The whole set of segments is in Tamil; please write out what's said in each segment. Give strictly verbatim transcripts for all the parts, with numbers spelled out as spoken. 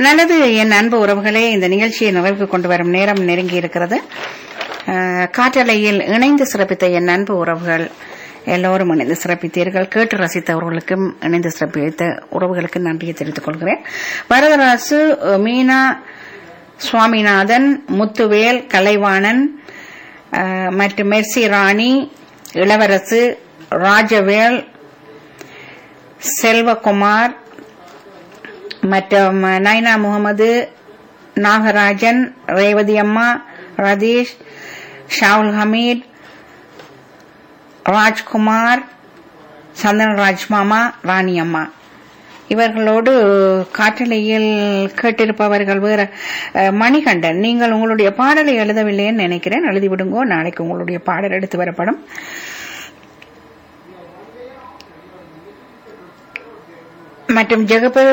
நல்லது என் அன்பு உறவுகளே, இந்த நிகழ்ச்சியை நிறைவுக்கு கொண்டு வரும் நேரம் நெருங்கி இருக்கிறது. காற்றலையில் இணைந்து சிறப்பித்த என் அன்பு உறவுகள் எல்லோரும் இணைந்து சிறப்பித்தீர்கள். கேட்டு ரசித்தவர்களுக்கும் இணைந்து சிறப்பித்த உறவுகளுக்கு நன்றியை தெரிவித்துக் கொள்கிறேன். வரதராசு, மீனா, சுவாமிநாதன், முத்துவேல், கலைவாணன் மற்றும் மெர்சி ராணி, இளவரசு, ராஜவேல், செல்வகுமார் மற்றும் நைனா முகமது, நாகராஜன், ரேவதி அம்மா, ரதீஷ், ஷாவுல் ஹமீத், ராஜ்குமார், சந்தனராஜ் மாமா, ராணி அம்மா, இவர்களோடு காற்றலையில் கேட்டிருப்பவர்கள் வேற. மணிகண்டன், நீங்கள் உங்களுடைய பாடலை எழுதவில்லைன்னு நினைக்கிறேன், எழுதிவிடுங்கோ, நாளைக்கு உங்களுடைய பாடல் எடுத்து வரப்படும். மற்றும் ஜெகபர்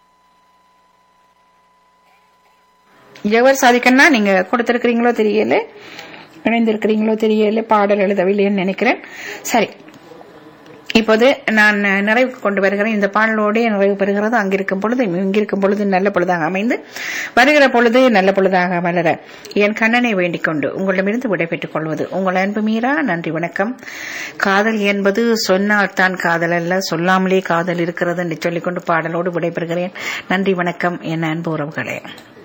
ஜெகபர் சாதிக்கன்னா நீங்க கொடுத்திருக்கிறீங்களோ தெரியல, இணைந்திருக்கிறீங்களோ தெரியல, பாடல் எழுதவில்லைன்னு நினைக்கிறேன். சரி, இப்போது நான் நிறைவுக்கு கொண்டு வருகிறேன். இந்த பாடலோடு நிறைவு பெறுகிறது. அங்கிருக்கும் பொழுது இங்கிருக்கும் பொழுது நல்ல பொழுதாக அமைந்து வருகிற பொழுது நல்ல பொழுதாக வளர என் கண்ணனை வேண்டிக் கொண்டு உங்களிடமிருந்து விடைபெற்றுக் கொள்வது உங்கள் அன்பு மீரா. நன்றி, வணக்கம். காதல் என்பது சொன்னால் தான் காதல் அல்ல, சொல்லாமலே காதல் இருக்கிறது என்று சொல்லிக்கொண்டு பாடலோடு விடைபெறுகிறேன். நன்றி, வணக்கம் என் அன்பு உறவுகளே.